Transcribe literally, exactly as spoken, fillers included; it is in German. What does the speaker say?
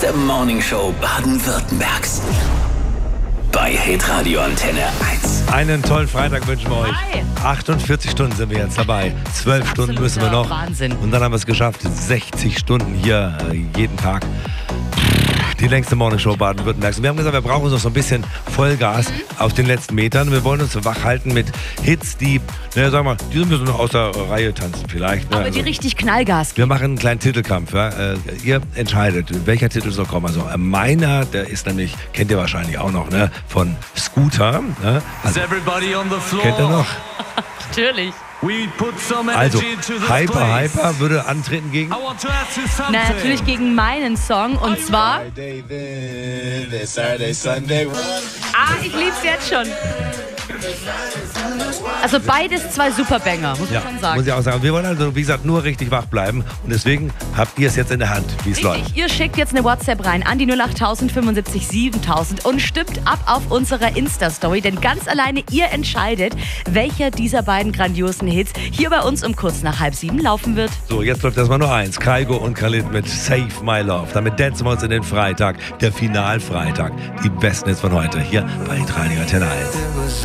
Der Morning Show Baden-Württembergs. Bei Hitradio Antenne eins. Einen tollen Freitag wünschen wir euch. Hi. achtundvierzig Stunden sind wir jetzt dabei. zwölf Stunden müssen wir noch. Wahnsinn. Und dann haben wir es geschafft. sechzig Stunden hier äh, jeden Tag. Die längste Morningshow Baden-Württembergs. Und wir haben gesagt, wir brauchen noch so ein bisschen Vollgas mhm. auf den letzten Metern. Wir wollen uns wach halten mit Hits, die, naja, sagen wir mal, die müssen noch aus der Reihe tanzen vielleicht. Ne? Aber die also, richtig Knallgas. wir machen einen kleinen Titelkampf. Ja? Äh, ihr entscheidet, welcher Titel soll kommen. Also äh, meiner, der ist nämlich, kennt ihr wahrscheinlich auch noch, ne? Von Scooter. Ne? Also, Everybody on the floor. kennt ihr noch? Natürlich. We put some Also, energy into this Hyper place. Hyper würde antreten gegen... I want to ask you something. Na, natürlich gegen meinen Song. Und zwar... Friday, then, Saturday, Sunday. Ah, ich lieb's jetzt schon. Also beides zwei Superbanger, muss man Ja, schon muss sagen. ich auch sagen. Wir wollen also, wie gesagt, nur richtig wach bleiben. Und deswegen habt ihr es jetzt in der Hand, wie es läuft. Richtig, ihr schickt jetzt eine WhatsApp rein an die null acht tausend fünfundsiebzig siebentausend und stimmt ab auf unserer Insta-Story, denn ganz alleine ihr entscheidet, welcher dieser beiden grandiosen Hits hier bei uns um kurz nach halb sieben laufen wird. So, jetzt läuft erstmal nur eins. Kygo und Khalid mit Save My Love. Damit dancen wir uns in den Freitag, der Finalfreitag. Die besten Hits von heute hier bei Radio Antenne eins.